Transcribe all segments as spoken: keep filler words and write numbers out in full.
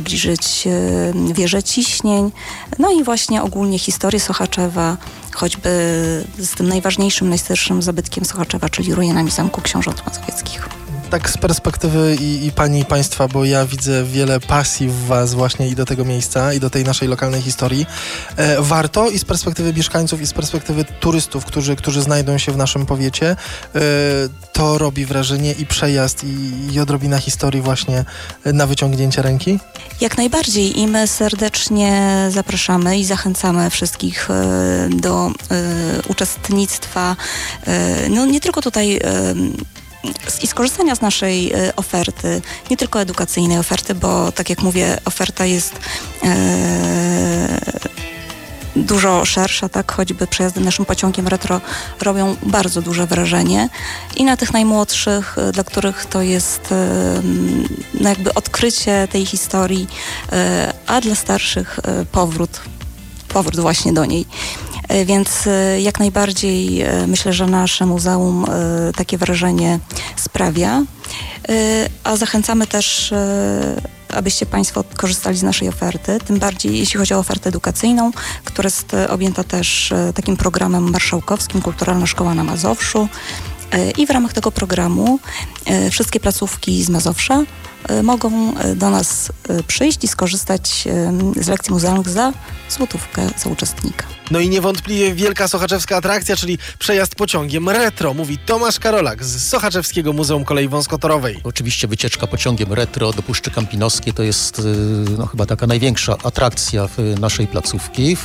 przybliżyć wieżę ciśnień, no i właśnie ogólnie historię Sochaczewa, choćby z tym najważniejszym, najstarszym zabytkiem Sochaczewa, czyli ruinami Zamku Książąt Mazowieckich. Tak z perspektywy i, i pani i państwa, bo ja widzę wiele pasji w was właśnie i do tego miejsca, i do tej naszej lokalnej historii. E, warto i z perspektywy mieszkańców, i z perspektywy turystów, którzy, którzy znajdą się w naszym powiecie, e, to robi wrażenie i przejazd, i, i odrobina historii właśnie na wyciągnięcie ręki? Jak najbardziej i my serdecznie zapraszamy i zachęcamy wszystkich e, do e, uczestnictwa, e, no nie tylko tutaj e, i skorzystania z naszej e, oferty, nie tylko edukacyjnej oferty, bo tak jak mówię, oferta jest e, dużo szersza, tak, choćby przejazdy naszym pociągiem retro robią bardzo duże wrażenie i na tych najmłodszych, e, dla których to jest e, no jakby odkrycie tej historii, e, a dla starszych e, powrót, powrót właśnie do niej. Więc jak najbardziej myślę, że nasze muzeum takie wrażenie sprawia, a zachęcamy też, abyście Państwo korzystali z naszej oferty, tym bardziej jeśli chodzi o ofertę edukacyjną, która jest objęta też takim programem marszałkowskim Kulturalna Szkoła na Mazowszu. I w ramach tego programu wszystkie placówki z Mazowsza mogą do nas przyjść i skorzystać z lekcji muzealnych za złotówkę za uczestnika. No i niewątpliwie wielka sochaczewska atrakcja, czyli przejazd pociągiem retro, mówi Tomasz Karolak z Sochaczewskiego Muzeum Kolei Wąskotorowej. Oczywiście wycieczka pociągiem retro do Puszczy Kampinoskiej to jest no, chyba taka największa atrakcja naszej placówki.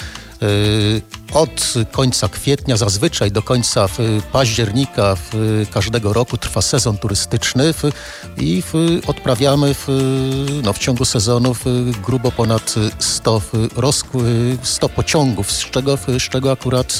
Od końca kwietnia zazwyczaj do końca października każdego roku trwa sezon turystyczny i odprawiamy w, no, w ciągu sezonu grubo ponad sto, sto pociągów, z czego, z czego akurat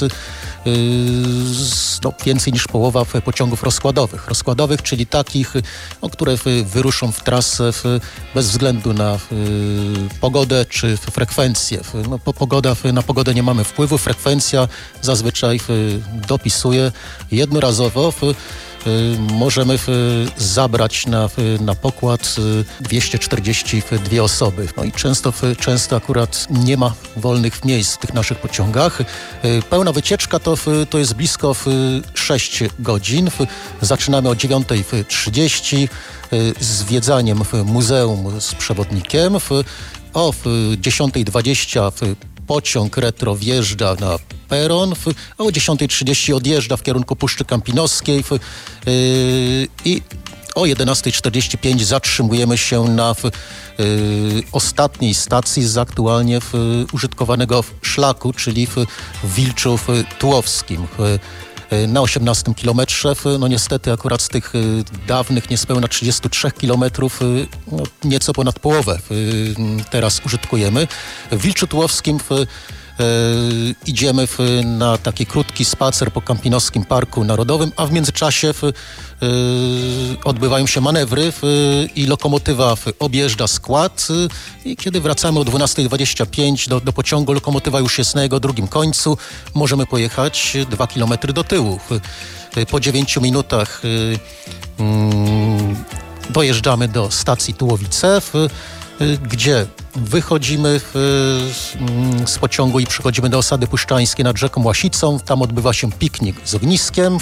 no, więcej niż połowa pociągów rozkładowych. Rozkładowych, czyli takich, no, które wyruszą w trasę bez względu na pogodę czy frekwencję. No, po pogoda, na pogodę nie mamy wpływu, frekwencja zazwyczaj dopisuje jednorazowo. Możemy zabrać na, na pokład dwieście czterdzieści dwie osoby. No i często, często akurat nie ma wolnych miejsc w tych naszych pociągach. Pełna wycieczka to, to jest blisko sześć godzin. Zaczynamy o dziewiąta trzydzieści zwiedzaniem muzeum z przewodnikiem. O dziesiąta dwadzieścia pociąg retro wjeżdża na peron, a o dziesiąta trzydzieści odjeżdża w kierunku Puszczy Kampinoskiej i o jedenasta czterdzieści pięć zatrzymujemy się na ostatniej stacji z aktualnie użytkowanego szlaku, czyli w Wilczu Tułowskim. Na osiemnastym kilometrze, no niestety akurat z tych dawnych niespełna trzydziestu trzech kilometrów, no nieco ponad połowę teraz użytkujemy. W Wilczu Tułowskim E, idziemy w, na taki krótki spacer po Kampinosskim Parku Narodowym, a w międzyczasie w, e, odbywają się manewry w, i lokomotywa w, objeżdża skład e, i kiedy wracamy o dwunasta dwadzieścia pięć do, do pociągu, lokomotywa już jest na jego drugim końcu, możemy pojechać dwa kilometry do tyłu. E, po dziewięciu minutach e, mm, dojeżdżamy do stacji Tułowice, w, gdzie wychodzimy z pociągu i przychodzimy do osady puszczańskiej nad rzeką Łasicą. Tam odbywa się piknik z ogniskiem,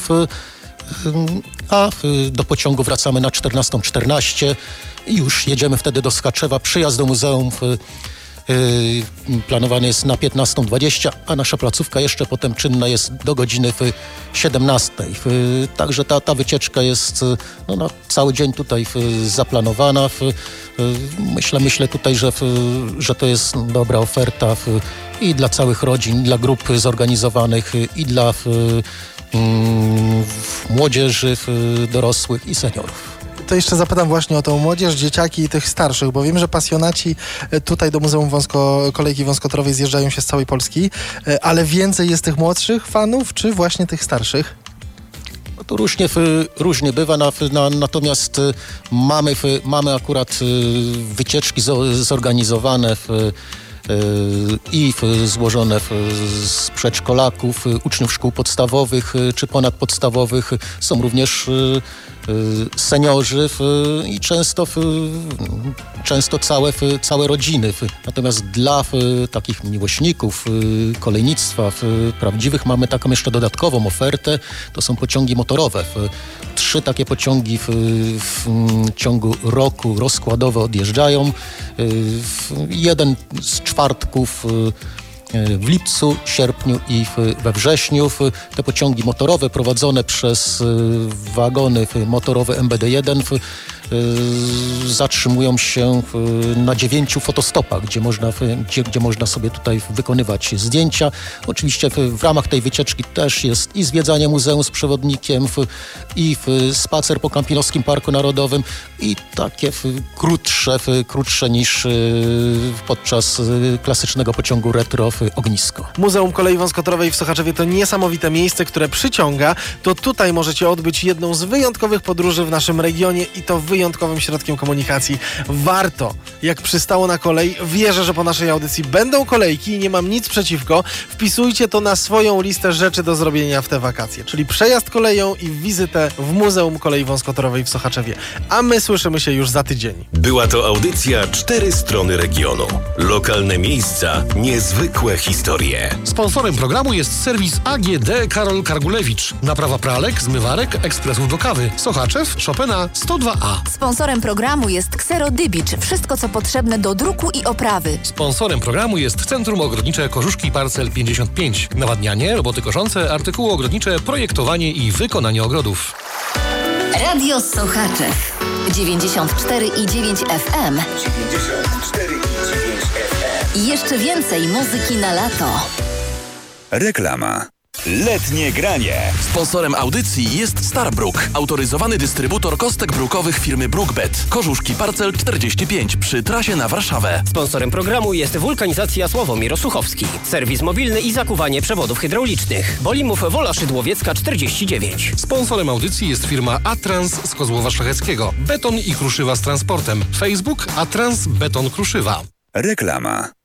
a do pociągu wracamy na czternastą czternaście i już jedziemy wtedy do Sochaczewa. Przyjazd do muzeum planowany jest na piętnastą dwadzieścia, a nasza placówka jeszcze potem czynna jest do godziny siedemnastej. Także ta, ta wycieczka jest no, na cały dzień tutaj zaplanowana. Myślę, myślę tutaj, że, że to jest dobra oferta i dla całych rodzin, i dla grup zorganizowanych, i dla młodzieży, dorosłych i seniorów. To jeszcze zapytam właśnie o tą młodzież, dzieciaki i tych starszych, bo wiem, że pasjonaci tutaj do Muzeum Wąsko, Kolejki Wąskotorowej zjeżdżają się z całej Polski, ale więcej jest tych młodszych fanów, czy właśnie tych starszych? No to różnie, różnie bywa, na, na, natomiast mamy, mamy akurat wycieczki zorganizowane w i złożone z przedszkolaków, uczniów szkół podstawowych czy ponadpodstawowych. Są również seniorzy i często, często całe, całe rodziny. Natomiast dla takich miłośników kolejnictwa prawdziwych mamy taką jeszcze dodatkową ofertę. To są pociągi motorowe. Trzy takie pociągi w, w ciągu roku rozkładowe odjeżdżają. Jeden z czwartków w lipcu, sierpniu i we wrześniu. Te pociągi motorowe prowadzone przez wagony motorowe M B D jeden zatrzymują się na dziewięciu fotostopach, gdzie można, gdzie, gdzie można sobie tutaj wykonywać zdjęcia. Oczywiście w ramach tej wycieczki też jest i zwiedzanie muzeum z przewodnikiem, i spacer po Kampinoskim Parku Narodowym, i takie krótsze, krótsze niż podczas klasycznego pociągu retro ognisko. Muzeum Kolei Wąskotorowej w Sochaczewie to niesamowite miejsce, które przyciąga. To tutaj możecie odbyć jedną z wyjątkowych podróży w naszym regionie i to wyjątkowym środkiem komunikacji. Warto, jak przystało na kolei. Wierzę, że po naszej audycji będą kolejki i nie mam nic przeciwko. Wpisujcie to na swoją listę rzeczy do zrobienia w te wakacje, czyli przejazd koleją i wizytę w Muzeum Kolei Wąskotorowej w Sochaczewie. A my słyszymy się już za tydzień. Była to audycja Cztery Strony Regionu. Lokalne miejsca, niezwykłe historie. Sponsorem programu jest serwis A G D Karol Kargulewicz. Naprawa pralek, zmywarek, ekspresów do kawy. Sochaczew, Chopina sto dwa A. Sponsorem programu jest Xero Dybicz. Wszystko, co potrzebne do druku i oprawy. Sponsorem programu jest Centrum Ogrodnicze Korzuszki Parcel pięćdziesiąt pięć. Nawadnianie, roboty koszące, artykuły ogrodnicze, projektowanie i wykonanie ogrodów. Radio Sochaczew. dziewięćdziesiąt cztery i dziewięć F M. dziewięćdziesiąt cztery i dziewięć F M. I jeszcze więcej muzyki na lato. Reklama. Letnie granie. Sponsorem audycji jest Starbrook, autoryzowany dystrybutor kostek brukowych firmy Brookbet. Korzuszki Parcel czterdzieści pięć przy trasie na Warszawę. Sponsorem programu jest Wulkanizacja Sławomir Osuchowski. Serwis mobilny i zakuwanie przewodów hydraulicznych. Bolimów Wola Szydłowiecka czterdzieści dziewięć. Sponsorem audycji jest firma Atrans z Kozłowa Szlacheckiego. Beton i kruszywa z transportem. Facebook Atrans Beton Kruszywa. Reklama.